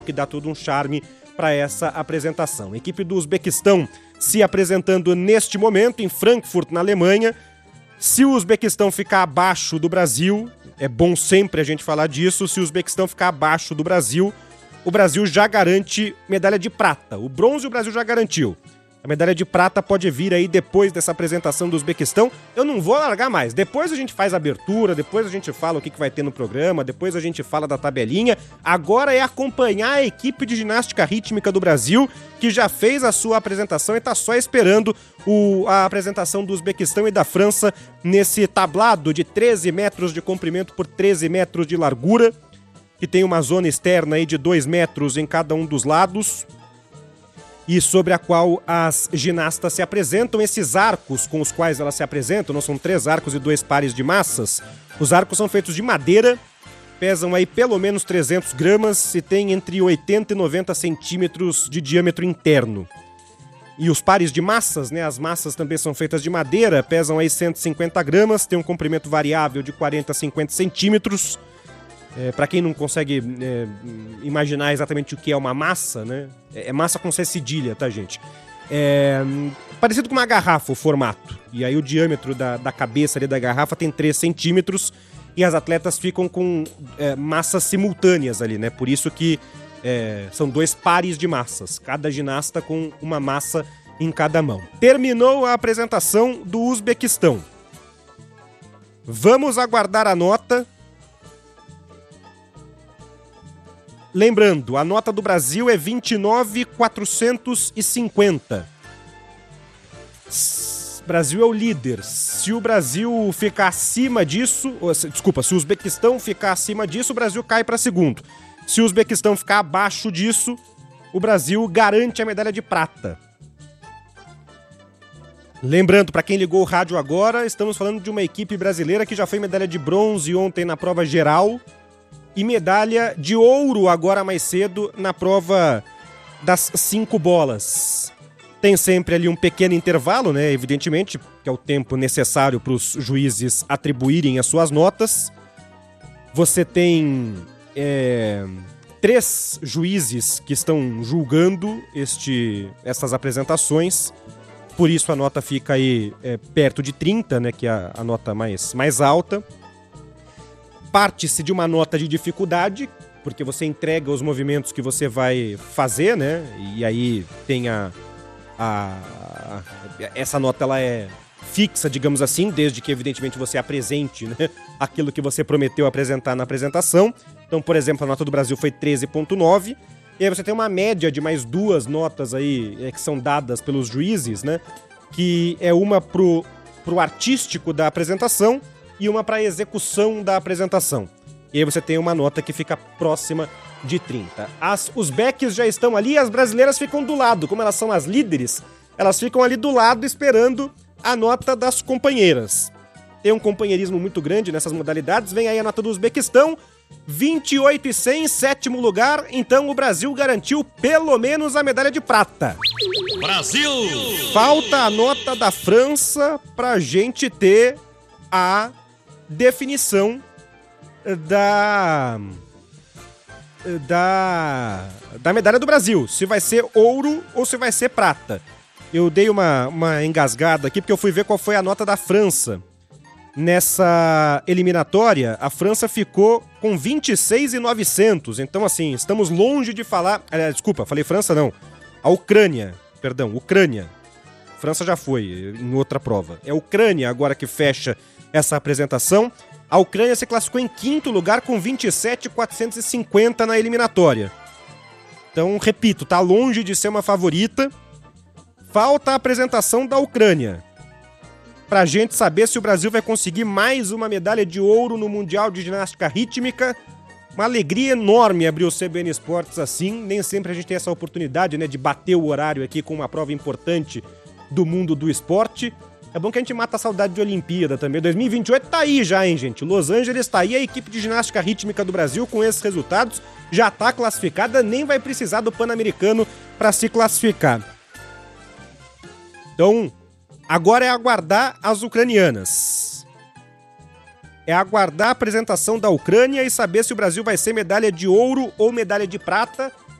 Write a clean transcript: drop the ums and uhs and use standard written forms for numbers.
que dá todo um charme para essa apresentação. A equipe do Uzbequistão se apresentando neste momento em Frankfurt, na Alemanha. Se o Uzbequistão ficar abaixo do Brasil, é bom sempre a gente falar disso, se o Uzbequistão ficar abaixo do Brasil, o Brasil já garante medalha de prata. O bronze o Brasil já garantiu. A medalha de prata pode vir aí depois dessa apresentação do Uzbequistão. Eu não vou largar mais. Depois a gente faz a abertura, depois a gente fala o que vai ter no programa, depois a gente fala da tabelinha. Agora é acompanhar a equipe de ginástica rítmica do Brasil, que já fez a sua apresentação e está só esperando a apresentação do Uzbequistão e da França nesse tablado de 13 metros de comprimento por 13 metros de largura, que tem uma zona externa aí de 2 metros em cada um dos lados, e sobre a qual as ginastas se apresentam. Esses arcos com os quais elas se apresentam, não são 3 arcos e 2 pares de massas. Os arcos são feitos de madeira, pesam aí pelo menos 300 gramas e tem entre 80 e 90 centímetros de diâmetro interno. E os pares de massas, né, as massas também são feitas de madeira, pesam aí 150 gramas, tem um comprimento variável de 40 a 50 centímetros. Para quem não consegue imaginar exatamente o que é uma massa, né? É massa com C cedilha, tá, gente? Parecido com uma garrafa o formato. E aí o diâmetro da cabeça ali da garrafa tem 3 centímetros e as atletas ficam com massas simultâneas ali, né? Por isso que são 2 pares de massas, cada ginasta com uma massa em cada mão. Terminou a apresentação do Uzbequistão. Vamos aguardar a nota. Lembrando, a nota do Brasil é 29.450. Brasil é o líder. Se o Brasil ficar acima disso... se o Uzbequistão ficar acima disso, o Brasil cai para segundo. Se o Uzbequistão ficar abaixo disso, o Brasil garante a medalha de prata. Lembrando, para quem ligou o rádio agora, estamos falando de uma equipe brasileira que já foi medalha de bronze ontem na prova geral e medalha de ouro agora mais cedo na prova das 5 bolas. Tem sempre ali um pequeno intervalo, né? Evidentemente, que é o tempo necessário para os juízes atribuírem as suas notas. Você tem 3 juízes que estão julgando essas apresentações. Por isso a nota fica aí perto de 30, né? Que é a nota mais alta. Parte-se de uma nota de dificuldade, porque você entrega os movimentos que você vai fazer, né? E aí tem essa nota, ela é fixa, digamos assim, desde que evidentemente você apresente, né, aquilo que você prometeu apresentar na apresentação. Então, por exemplo, a nota do Brasil foi 13,9. E aí você tem uma média de mais 2 notas aí que são dadas pelos juízes, né? Que é uma pro artístico da apresentação e uma para a execução da apresentação. E aí você tem uma nota que fica próxima de 30. As uzbeques já estão ali e as brasileiras ficam do lado. Como elas são as líderes, elas ficam ali do lado esperando a nota das companheiras. Tem um companheirismo muito grande nessas modalidades. Vem aí a nota do Uzbequistão, 28,100, 7º lugar. Então o Brasil garantiu pelo menos a medalha de prata. Brasil! Falta a nota da França pra gente ter a definição da medalha do Brasil, se vai ser ouro ou se vai ser prata. Eu dei uma engasgada aqui porque eu fui ver qual foi a nota da França. Nessa eliminatória, a França ficou com 26.900, então assim, estamos longe de falar... Desculpa, falei França não, a Ucrânia, perdão, Ucrânia. França já foi em outra prova. É a Ucrânia agora que fecha essa apresentação. A Ucrânia se classificou em 5º lugar com 27.450 na eliminatória. Então, repito, tá longe de ser uma favorita. Falta a apresentação da Ucrânia, pra gente saber se o Brasil vai conseguir mais uma medalha de ouro no Mundial de Ginástica Rítmica. Uma alegria enorme abrir o CBN Esportes assim. Nem sempre a gente tem essa oportunidade, né, de bater o horário aqui com uma prova importante do mundo do esporte. É bom que a gente mata a saudade de Olimpíada também. 2028 tá aí já, hein, gente? Los Angeles tá aí, a equipe de ginástica rítmica do Brasil com esses resultados já tá classificada, nem vai precisar do Pan-Americano para se classificar. Então, agora é aguardar as ucranianas. É aguardar a apresentação da Ucrânia e saber se o Brasil vai ser medalha de ouro ou medalha de prata.